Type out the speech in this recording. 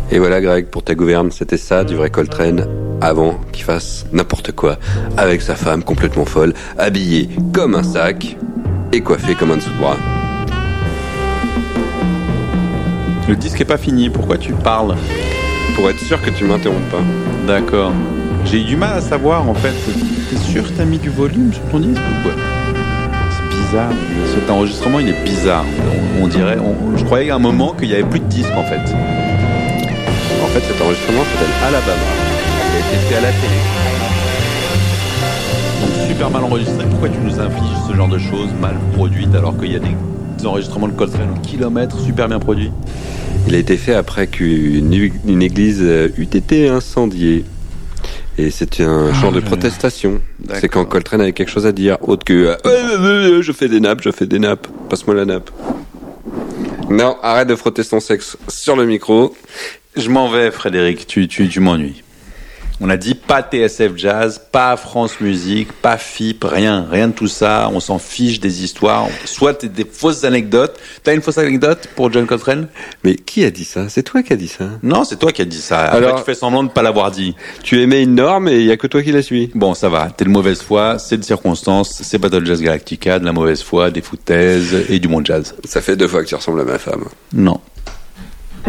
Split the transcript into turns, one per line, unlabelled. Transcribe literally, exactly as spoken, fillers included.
Et voilà Greg, pour ta gouverne, c'était ça du vrai Coltrane, avant qu'il fasse n'importe quoi, avec sa femme complètement folle, habillée comme un sac et coiffée comme un dessous de bras.
Le disque est pas fini, pourquoi tu parles?
Pour être sûr que tu m'interromps pas.
D'accord. J'ai eu du mal à savoir en fait. T'es sûr que t'as mis du volume sur ton disque ou quoi? C'est bizarre. Cet enregistrement il est bizarre. On, on dirait. On, je croyais à un moment qu'il y avait plus de disque en fait.
En fait, cet enregistrement s'appelle Alabama. Il a été fait à la télé.
Donc super mal enregistré. Pourquoi tu nous infliges ce genre de choses mal produites alors qu'il y a des enregistrements de Coltrane au kilomètre super bien produits?
Il a été fait après qu'une une église eût été incendiée. Et c'était un
Ah,
chant de
je...
protestation.
D'accord.
C'est quand Coltrane avait quelque chose à dire, autre que euh, euh, euh, je fais des nappes, je fais des nappes, passe-moi la nappe. Non, arrête de frotter ton sexe sur le micro.
Je m'en vais, Frédéric, tu, tu, tu m'ennuies. On a dit pas T S F Jazz, pas France Musique, pas F I P, rien, rien de tout ça. On s'en fiche des histoires. Soit t'es des fausses anecdotes. T'as une fausse anecdote pour John Coltrane?
Mais qui a dit ça? C'est toi qui as dit ça.
Non, c'est toi qui as dit ça. Après,
Alors,
tu fais semblant de ne pas l'avoir dit.
Tu émets une norme et il y a que toi qui la suis.
Bon, ça va. T'es de mauvaise foi, c'est de circonstance, c'est Battle Jazz Galactica, de la mauvaise foi, des foutaises et du bon jazz.
Ça fait deux fois que tu ressembles à ma femme.
Non.